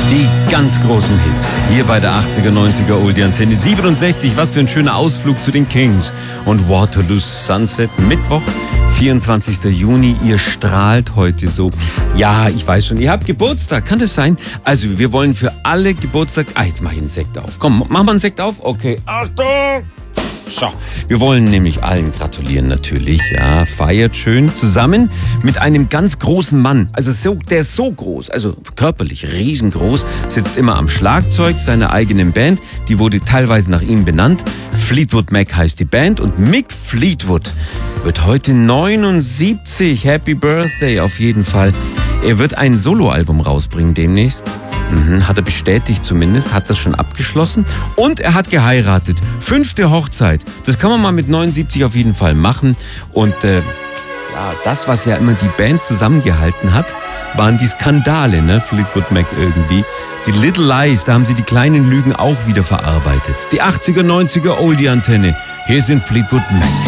Die ganz großen Hits hier bei der 80er, 90er Oldie Antenne 67. Was für ein schöner Ausflug zu den Kings. Und Waterloo Sunset, Mittwoch, 24. Juni. Ihr strahlt heute so. Ja, ich weiß schon, ihr habt Geburtstag. Kann das sein? Also wir wollen für alle Geburtstag... jetzt mach ich einen Sekt auf. Komm, mach mal einen Sekt auf. Okay, Achtung! So, wir wollen nämlich allen gratulieren natürlich. Ja, feiert schön zusammen mit einem ganz großen Mann. Also der ist so groß, also körperlich riesengroß, sitzt immer am Schlagzeug seiner eigenen Band. Die wurde teilweise nach ihm benannt. Fleetwood Mac heißt die Band und Mick Fleetwood wird heute 79. Happy Birthday auf jeden Fall. Er wird ein Soloalbum rausbringen demnächst. Hat er bestätigt zumindest, hat das schon abgeschlossen. Und er hat geheiratet. 5. Hochzeit. Das kann man mal mit 79 auf jeden Fall machen. Und das, was ja immer die Band zusammengehalten hat, waren die Skandale, ne? Fleetwood Mac irgendwie. Die Little Lies, da haben sie die kleinen Lügen auch wieder verarbeitet. Die 80er, 90er Oldie Antenne. Hier sind Fleetwood Mac.